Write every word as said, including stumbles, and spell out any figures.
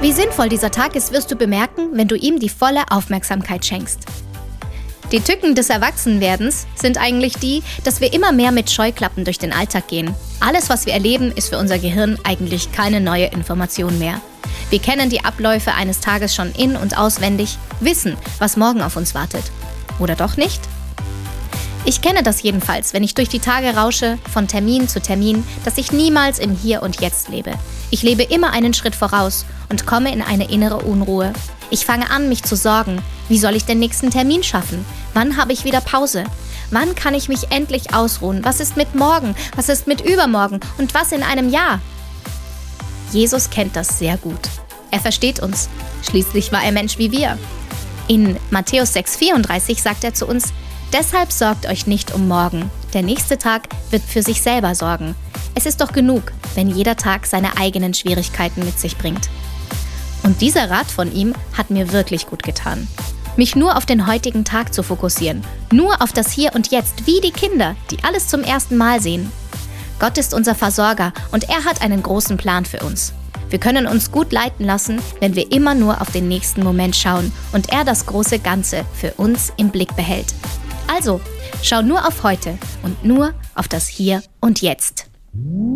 Wie sinnvoll dieser Tag ist, wirst du bemerken, wenn du ihm die volle Aufmerksamkeit schenkst. Die Tücken des Erwachsenwerdens sind eigentlich die, dass wir immer mehr mit Scheuklappen durch den Alltag gehen. Alles, was wir erleben, ist für unser Gehirn eigentlich keine neue Information mehr. Wir kennen die Abläufe eines Tages schon in- und auswendig, wissen, was morgen auf uns wartet. Oder doch nicht? Ich kenne das jedenfalls, wenn ich durch die Tage rausche, von Termin zu Termin, dass ich niemals im Hier und Jetzt lebe. Ich lebe immer einen Schritt voraus und komme in eine innere Unruhe. Ich fange an, mich zu sorgen. Wie soll ich den nächsten Termin schaffen? Wann habe ich wieder Pause? Wann kann ich mich endlich ausruhen? Was ist mit morgen? Was ist mit übermorgen? Und was in einem Jahr? Jesus kennt das sehr gut. Er versteht uns. Schließlich war er Mensch wie wir. In Matthäus sechs vierunddreißig sagt er zu uns: Deshalb sorgt euch nicht um morgen. Der nächste Tag wird für sich selber sorgen. Es ist doch genug, wenn jeder Tag seine eigenen Schwierigkeiten mit sich bringt. Und dieser Rat von ihm hat mir wirklich gut getan. Mich nur auf den heutigen Tag zu fokussieren. Nur auf das Hier und Jetzt, wie die Kinder, die alles zum ersten Mal sehen. Gott ist unser Versorger und er hat einen großen Plan für uns. Wir können uns gut leiten lassen, wenn wir immer nur auf den nächsten Moment schauen und er das große Ganze für uns im Blick behält. Also, schau nur auf heute und nur auf das Hier und Jetzt.